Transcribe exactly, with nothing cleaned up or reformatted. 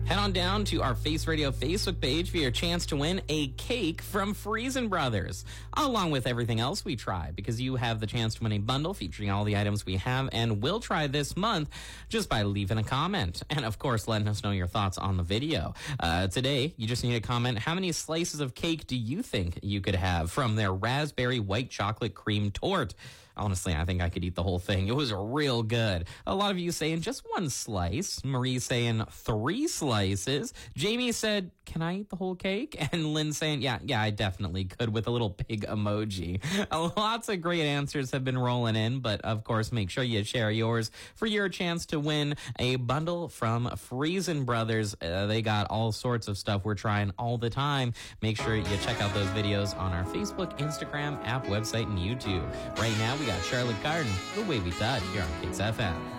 Head on down to our Face Radio Facebook page for your chance to win a cake from Friesen Brothers, along with everything else we try, because you have the chance to win a bundle featuring all the items we have and will try this month just by leaving a comment. And, of course, letting us know your thoughts on the video. Uh, today, you just need to comment, how many slices of cake do you think you could have from their raspberry white chocolate cream torte? Honestly, I think I could eat the whole thing. It was real good. A lot of you saying just one slice. Marie saying three slices. Jamie said, can I eat the whole cake? And Lynn saying, yeah, yeah, I definitely could, with a little pig emoji. Lots of great answers have been rolling in, but of course, make sure you share yours for your chance to win a bundle from Friesen Brothers. Uh, they got all sorts of stuff we're trying all the time. Make sure you check out those videos on our Facebook, Instagram, app, website, and YouTube. Right now, we got Charlotte Garden, The Way We Touch, here on Kicks F M.